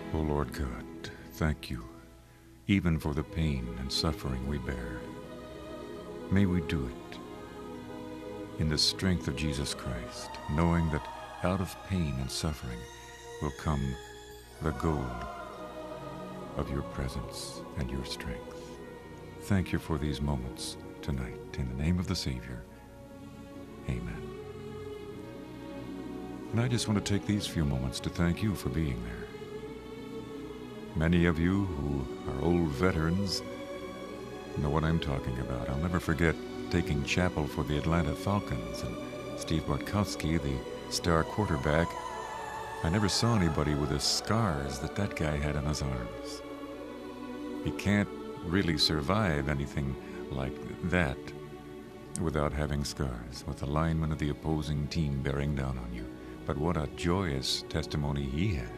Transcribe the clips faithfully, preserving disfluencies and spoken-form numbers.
O Lord God, thank you, even for the pain and suffering we bear. May we do it in the strength of Jesus Christ, knowing that out of pain and suffering will come the gold of your presence and your strength. Thank you for these moments tonight. In the name of the Savior, amen. And I just want to take these few moments to thank you for being there. Many of you who are old veterans know what I'm talking about. I'll never forget taking chapel for the Atlanta Falcons, and Steve Bartkowski, the star quarterback, I never saw anybody with the scars that that guy had on his arms. You can't really survive anything like that without having scars, with the linemen of the opposing team bearing down on you. But what a joyous testimony he had.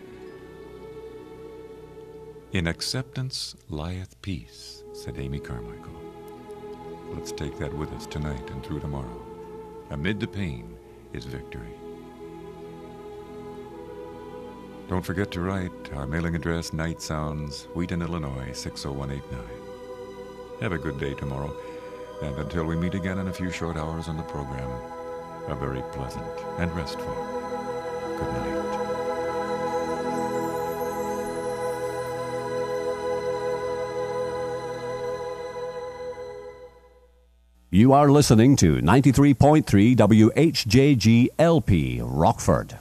In acceptance lieth peace, said Amy Carmichael. Let's take that with us tonight and through tomorrow. Amid the pain is victory. Don't forget to write. Our mailing address, Night Sounds, Wheaton, Illinois, six oh one eight nine. Have a good day tomorrow. And until we meet again in a few short hours on the program, a very pleasant and restful good night. You are listening to ninety-three point three W H J G L P, Rockford.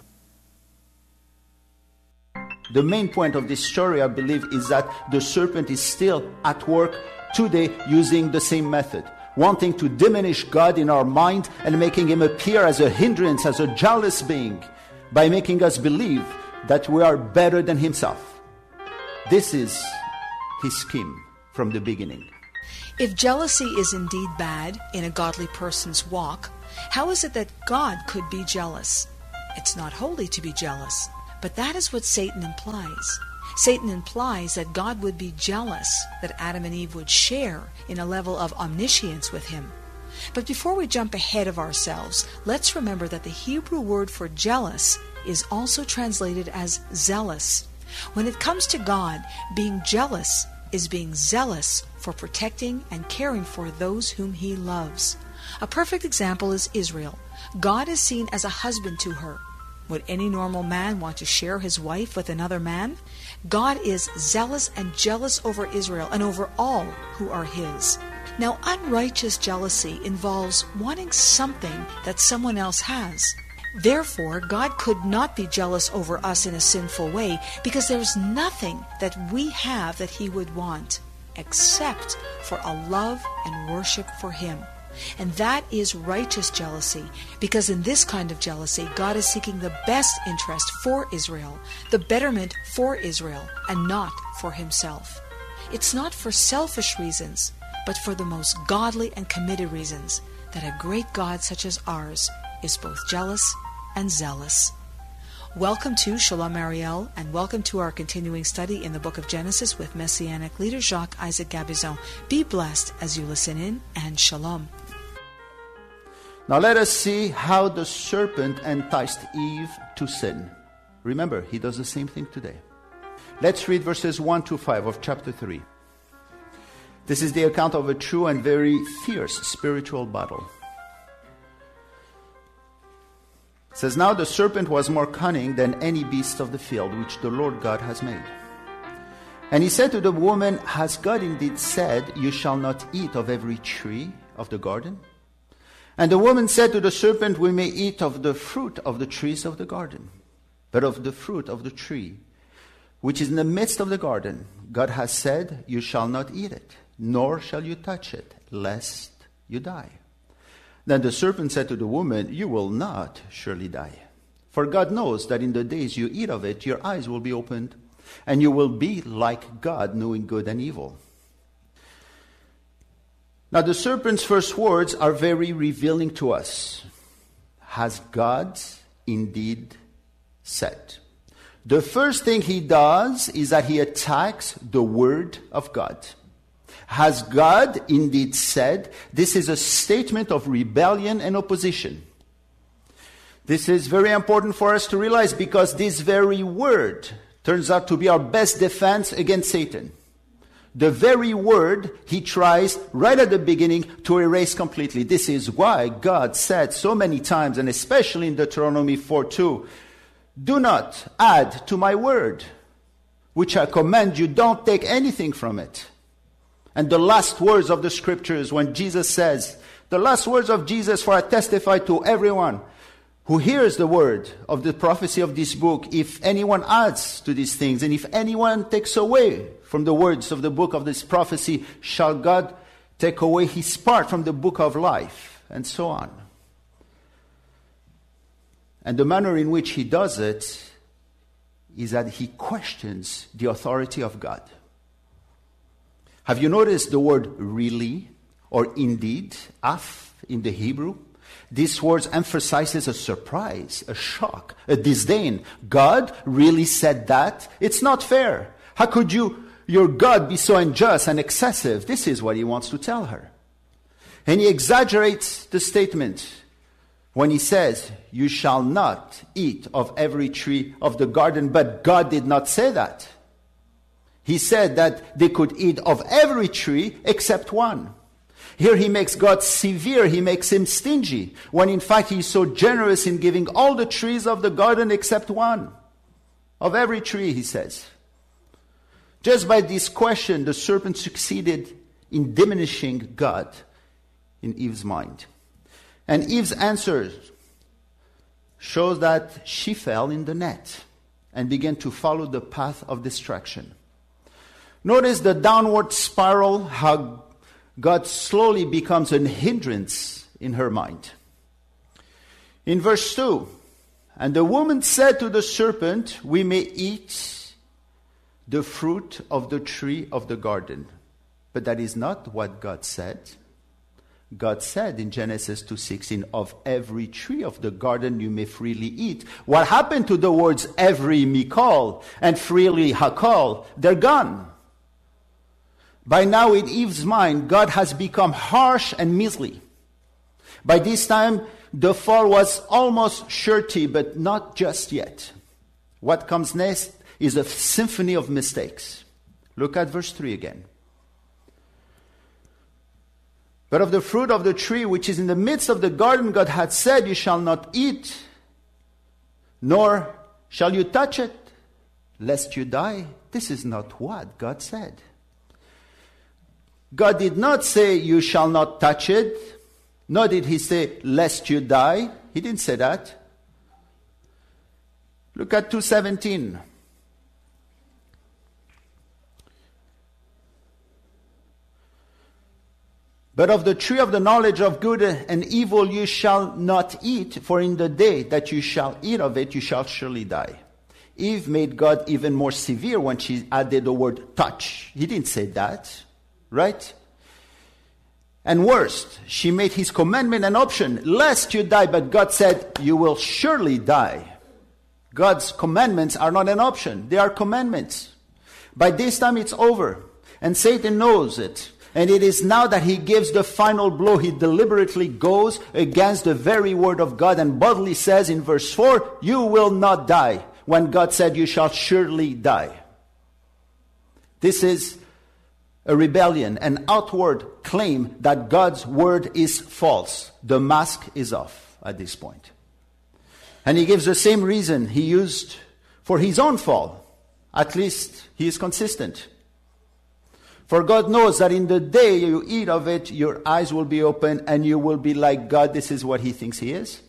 The main point of this story, I believe, is that the serpent is still at work today using the same method, wanting to diminish God in our mind and making him appear as a hindrance, as a jealous being, by making us believe that we are better than himself. This is his scheme from the beginning. If jealousy is indeed bad in a godly person's walk, how is it that God could be jealous? It's not holy to be jealous, but that is what Satan implies. Satan implies that God would be jealous that Adam and Eve would share in a level of omniscience with him. But before we jump ahead of ourselves, let's remember that the Hebrew word for jealous is also translated as zealous. When it comes to God, being jealous is being zealous for protecting and caring for those whom he loves. A perfect example is Israel. God is seen as a husband to her. Would any normal man want to share his wife with another man? God is zealous and jealous over Israel and over all who are his. Now, unrighteous jealousy involves wanting something that someone else has. Therefore, God could not be jealous over us in a sinful way, because there is nothing that we have that he would want, except for a love and worship for him. And that is righteous jealousy, because in this kind of jealousy, God is seeking the best interest for Israel, the betterment for Israel, and not for himself. It's not for selfish reasons, but for the most godly and committed reasons, that a great God such as ours is both jealous and zealous. Welcome to Shalom Ariel, and welcome to our continuing study in the book of Genesis with Messianic leader Jacques Isaac Gabizon. Be blessed as you listen in, and Shalom. Now let us see how the serpent enticed Eve to sin. Remember, he does the same thing today. Let's read verses one to five of chapter three. This is the account of a true and very fierce spiritual battle. It says, "Now the serpent was more cunning than any beast of the field which the Lord God has made. And he said to the woman, Has God indeed said, You shall not eat of every tree of the garden? And the woman said to the serpent, We may eat of the fruit of the trees of the garden. But of the fruit of the tree which is in the midst of the garden, God has said, You shall not eat it, nor shall you touch it, lest you die. Then the serpent said to the woman, You will not surely die. For God knows that in the days you eat of it, your eyes will be opened, and you will be like God, knowing good and evil." Now the serpent's first words are very revealing to us. Has God indeed said? The first thing he does is that he attacks the word of God. Has God indeed said? This is a statement of rebellion and opposition. This is very important for us to realize, because this very word turns out to be our best defense against Satan. The very word he tries right at the beginning to erase completely. This is why God said so many times, and especially in Deuteronomy four two, do not add to my word, which I command you, don't take anything from it. And the last words of the scriptures when Jesus says, the last words of Jesus, for I testify to everyone who hears the word of the prophecy of this book, if anyone adds to these things, and if anyone takes away from the words of the book of this prophecy, shall God take away his part from the book of life, and so on. And the manner in which he does it is that he questions the authority of God. Have you noticed the word really or indeed, af in the Hebrew? This word emphasizes a surprise, a shock, a disdain. God really said that? It's not fair. How could you, your God, be so unjust and excessive? This is what he wants to tell her. And he exaggerates the statement when he says, you shall not eat of every tree of the garden. But God did not say that. He said that they could eat of every tree except one. Here he makes God severe, he makes him stingy, when in fact he is so generous in giving all the trees of the garden except one. Of every tree, he says. Just by this question, the serpent succeeded in diminishing God in Eve's mind. And Eve's answer shows that she fell in the net and began to follow the path of destruction. Notice the downward spiral, how God slowly becomes a hindrance in her mind. In verse two, and the woman said to the serpent, we may eat the fruit of the tree of the garden. But that is not what God said. God said in Genesis two sixteen, of every tree of the garden you may freely eat. What happened to the words every mikol and freely hakol? They're gone. By now in Eve's mind, God has become harsh and measly. By this time, the fall was almost surety, but not just yet. What comes next is a symphony of mistakes. Look at verse three again. But of the fruit of the tree which is in the midst of the garden, God had said, you shall not eat, nor shall you touch it, lest you die. This is not what God said. God did not say, you shall not touch it, nor did he say, lest you die. He didn't say that. Look at two seventeen. But of the tree of the knowledge of good and evil you shall not eat, for in the day that you shall eat of it, you shall surely die. Eve made God even more severe when she added the word touch. He didn't say that, right? And worst, she made his commandment an option, lest you die, but God said, you will surely die. God's commandments are not an option, they are commandments. By this time it's over, and Satan knows it. And it is now that he gives the final blow. He deliberately goes against the very word of God and boldly says in verse four, you will not die, when God said you shall surely die. This is a rebellion, an outward claim that God's word is false. The mask is off at this point. And he gives the same reason he used for his own fall. At least he is consistent. For God knows that in the day you eat of it, your eyes will be open and you will be like God. This is what he thinks he is.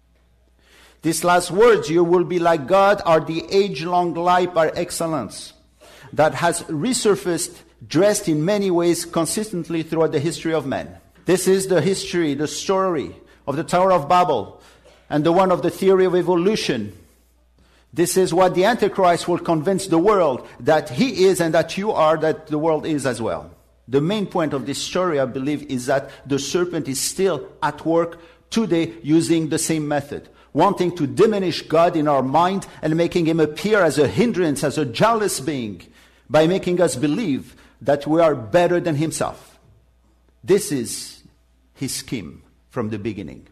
These last words, you will be like God, are the age-long lie par excellence that has resurfaced, dressed in many ways consistently throughout the history of man. This is the history, the story of the Tower of Babel and the one of the theory of evolution. This is what the Antichrist will convince the world that he is and that you are, that the world is as well. The main point of this story, I believe, is that the serpent is still at work today using the same method, wanting to diminish God in our mind and making him appear as a hindrance, as a jealous being, by making us believe that we are better than himself. This is his scheme from the beginning.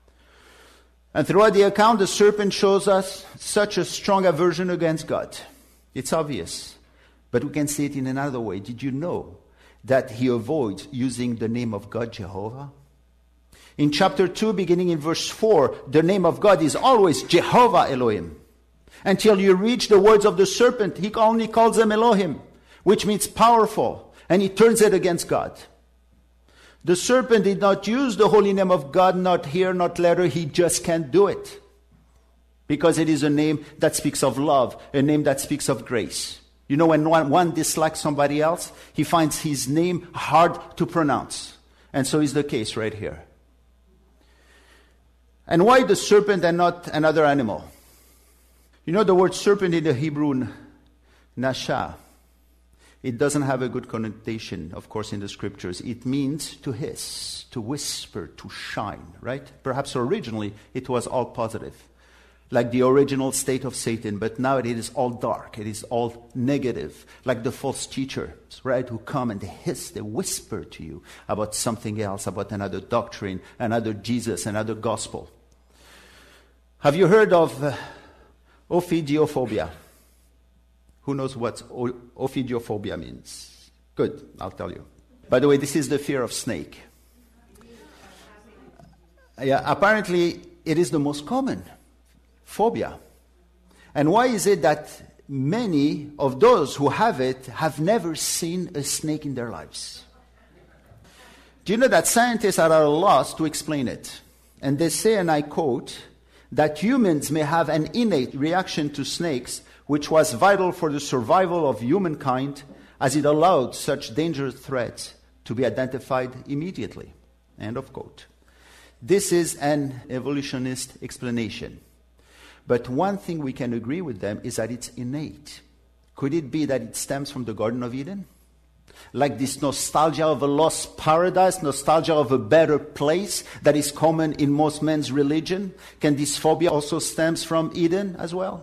And throughout the account, the serpent shows us such a strong aversion against God. It's obvious. But we can say it in another way. Did you know that he avoids using the name of God, Jehovah? In chapter two, beginning in verse four, the name of God is always Jehovah Elohim. Until you reach the words of the serpent, he only calls them Elohim, which means powerful, and he turns it against God. The serpent did not use the holy name of God, not here, not later. He just can't do it. Because it is a name that speaks of love, a name that speaks of grace. You know, when one, one dislikes somebody else, he finds his name hard to pronounce. And so is the case right here. And why the serpent and not another animal? You know, the word serpent in the Hebrew, nasha, it doesn't have a good connotation, of course, in the scriptures. It means to hiss, to whisper, to shine, right? Perhaps originally it was all positive, like the original state of Satan, but now it is all dark, it is all negative, like the false teachers, right, who come and they hiss, they whisper to you about something else, about another doctrine, another Jesus, another gospel. Have you heard of uh, ophidiophobia? Who knows what o- ophidiophobia means? Good, I'll tell you. By the way, this is the fear of snake. Yeah, apparently it is the most common phobia. And why is it that many of those who have it have never seen a snake in their lives? Do you know that scientists are at a loss to explain it? And they say, and I quote, that humans may have an innate reaction to snakes, which was vital for the survival of humankind, as it allowed such dangerous threats to be identified immediately. End of quote. This is an evolutionist explanation. But one thing we can agree with them is that it's innate. Could it be that it stems from the Garden of Eden? Like this nostalgia of a lost paradise, nostalgia of a better place that is common in most men's religion? Can this phobia also stems from Eden as well?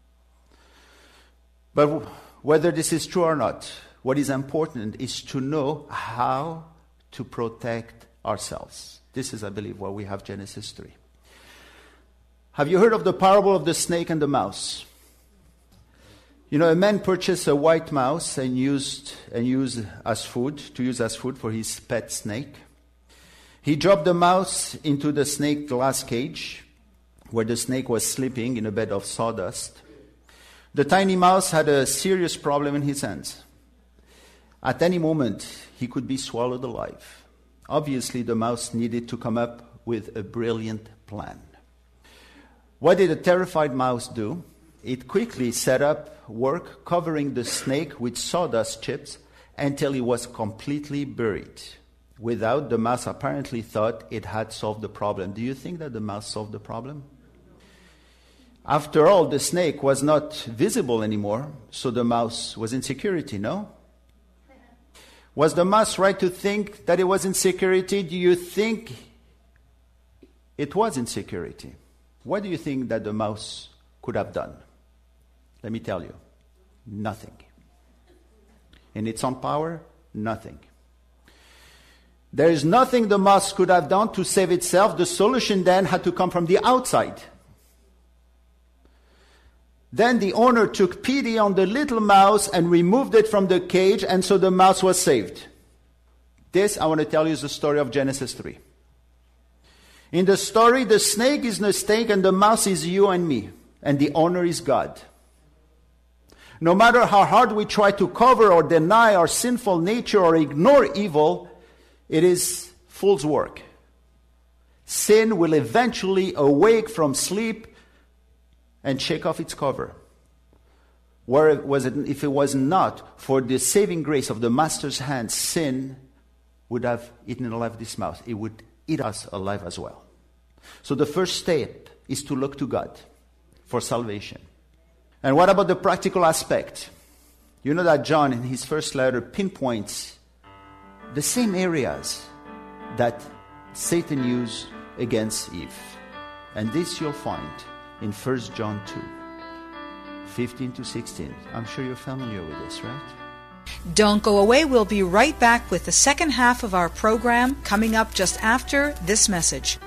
But whether this is true or not, what is important is to know how to protect ourselves. This is, I believe, why we have Genesis three. Have you heard of the parable of the snake and the mouse? You know, a man purchased a white mouse and used and used as food, to use as food for his pet snake. He dropped the mouse into the snake glass cage, where the snake was sleeping in a bed of sawdust. The tiny mouse had a serious problem in his hands. At any moment, he could be swallowed alive. Obviously, the mouse needed to come up with a brilliant plan. What did a terrified mouse do? It quickly set up work covering the snake with sawdust chips until he was completely buried. Without, the mouse apparently thought it had solved the problem. Do you think that the mouse solved the problem? After all, the snake was not visible anymore, so the mouse was in security, no? Was the mouse right to think that it was in security? Do you think it was in security? What do you think that the mouse could have done? Let me tell you, nothing. In its own power, nothing. There is nothing the mouse could have done to save itself. The solution then had to come from the outside. Then the owner took pity on the little mouse and removed it from the cage, and so the mouse was saved. This, I want to tell you, is the story of Genesis three. In the story, the snake is the snake and the mouse is you and me, and the owner is God. No matter how hard we try to cover or deny our sinful nature or ignore evil, it is fool's work. Sin will eventually awake from sleep and shake off its cover. Where was it, if it was not for the saving grace of the Master's hand, sin would have eaten alive this mouse. It would eat us alive as well. So the first step is to look to God for salvation. And what about the practical aspect? You know that John, in his first letter, pinpoints the same areas that Satan used against Eve. And this you'll find in First John two, fifteen to sixteen. I'm sure you're familiar with this, right? Don't go away. We'll be right back with the second half of our program coming up just after this message.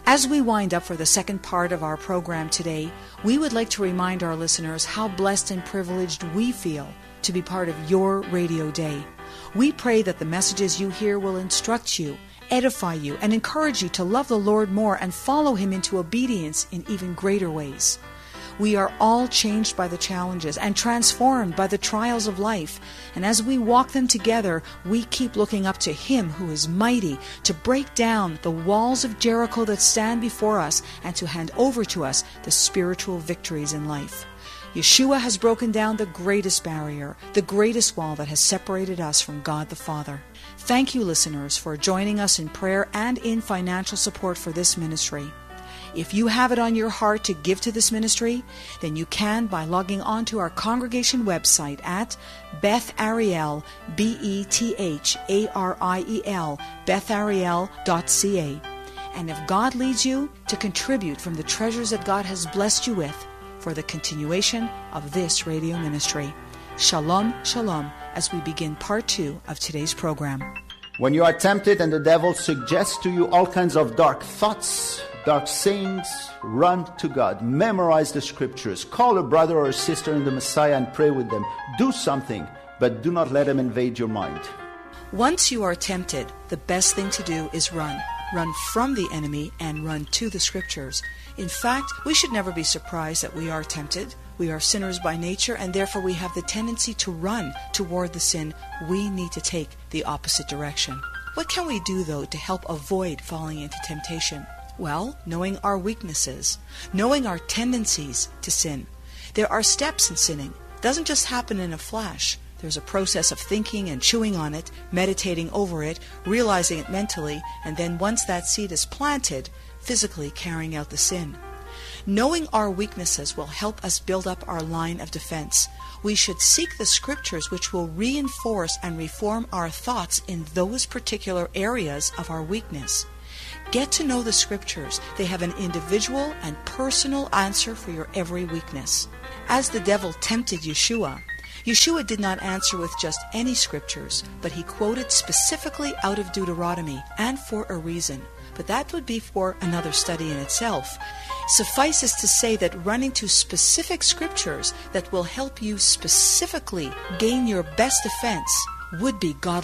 As we wind up for the second part of our program today, we would like to remind our listeners how blessed and privileged we feel to be part of your radio day. We pray that the messages you hear will instruct you, edify you, and encourage you to love the Lord more and follow Him into obedience in even greater ways. We are all changed by the challenges and transformed by the trials of life. And as we walk them together, we keep looking up to Him who is mighty to break down the walls of Jericho that stand before us and to hand over to us the spiritual victories in life. Yeshua has broken down the greatest barrier, the greatest wall that has separated us from God the Father. Thank you, listeners, for joining us in prayer and in financial support for this ministry. If you have it on your heart to give to this ministry, then you can by logging on to our congregation website at Beth Ariel, B E T H A R I E L, beth ariel dot c a. And if God leads you, to contribute from the treasures that God has blessed you with for the continuation of this radio ministry. Shalom, shalom, as we begin part two of today's program. When you are tempted and the devil suggests to you all kinds of dark thoughts, dark sayings, run to God. Memorize the scriptures. Call a brother or a sister in the Messiah and pray with them. Do something, but do not let them invade your mind. Once you are tempted, the best thing to do is run. Run from the enemy and run to the scriptures. In fact, we should never be surprised that we are tempted. We are sinners by nature, and therefore we have the tendency to run toward the sin. We need to take the opposite direction. What can we do, though, to help avoid falling into temptation? Well, knowing our weaknesses, knowing our tendencies to sin. There are steps in sinning. It doesn't just happen in a flash. There's a process of thinking and chewing on it, meditating over it, realizing it mentally, and then once that seed is planted, physically carrying out the sin. Knowing our weaknesses will help us build up our line of defense. We should seek the scriptures which will reinforce and reform our thoughts in those particular areas of our weakness. Get to know the scriptures. They have an individual and personal answer for your every weakness. As the devil tempted Yeshua, Yeshua did not answer with just any scriptures, but he quoted specifically out of Deuteronomy, and for a reason. But that would be for another study in itself. Suffices to say that running to specific scriptures that will help you specifically gain your best defense would be godly.